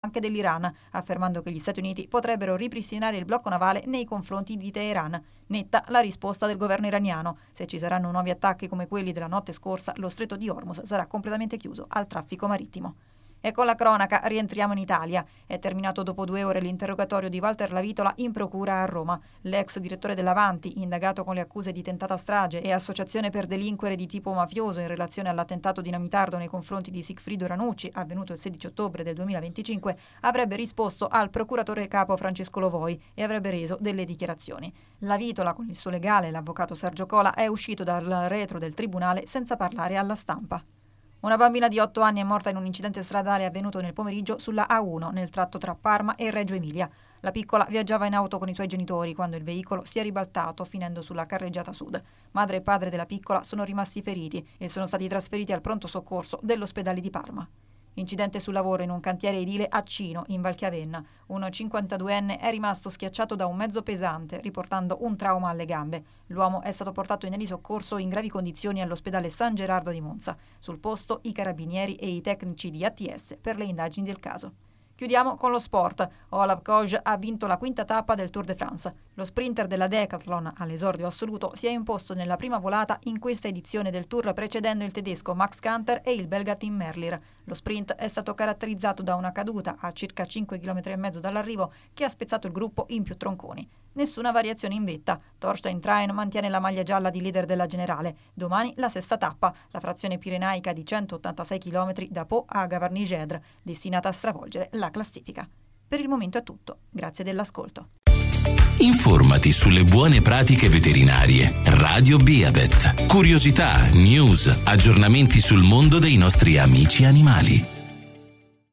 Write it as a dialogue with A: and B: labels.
A: anche dell'Iran, affermando che gli Stati Uniti potrebbero ripristinare il blocco navale nei confronti di Teheran. Netta la risposta del governo iraniano: se ci saranno nuovi attacchi come quelli della notte scorsa, lo stretto di Hormuz sarà completamente chiuso al traffico marittimo. E con la cronaca rientriamo in Italia. È terminato dopo 2 ore l'interrogatorio di Walter Lavitola in procura a Roma. L'ex direttore dell'Avanti, indagato con le accuse di tentata strage e associazione per delinquere di tipo mafioso in relazione all'attentato dinamitardo nei confronti di Sigfrido Ranucci, avvenuto il 16 ottobre del 2025, avrebbe risposto al procuratore capo Francesco Lovoi e avrebbe reso delle dichiarazioni. Lavitola, con il suo legale, l'avvocato Sergio Cola, è uscito dal retro del tribunale senza parlare alla stampa. Una bambina di 8 anni è morta in un incidente stradale avvenuto nel pomeriggio sulla A1 nel tratto tra Parma e Reggio Emilia. La piccola viaggiava in auto con i suoi genitori quando il veicolo si è ribaltato finendo sulla carreggiata sud. Madre e padre della piccola sono rimasti feriti e sono stati trasferiti al pronto soccorso dell'ospedale di Parma. Incidente sul lavoro in un cantiere edile a Cino, in Valchiavenna. Un 52enne è rimasto schiacciato da un mezzo pesante, riportando un trauma alle gambe. L'uomo è stato portato in elisoccorso in gravi condizioni all'ospedale San Gerardo di Monza. Sul posto i carabinieri e i tecnici di ATS per le indagini del caso. Chiudiamo con lo sport. Olav Koj ha vinto la 5ª tappa del Tour de France. Lo sprinter della Decathlon, all'esordio assoluto, si è imposto nella prima volata in questa edizione del Tour, precedendo il tedesco Max Kanter e il belga Tim Merlier. Lo sprint è stato caratterizzato da una caduta a circa 5,5 km dall'arrivo che ha spezzato il gruppo in più tronconi. Nessuna variazione in vetta. Thorstein Trein mantiene la maglia gialla di leader della generale. Domani la 6ª tappa, la frazione pirenaica di 186 km da Pau a Gavarnie-Gedre, destinata a stravolgere la classifica. Per il momento è tutto. Grazie dell'ascolto.
B: Informati sulle buone pratiche veterinarie. Radio Beavet. Curiosità, news, aggiornamenti sul mondo dei nostri amici animali.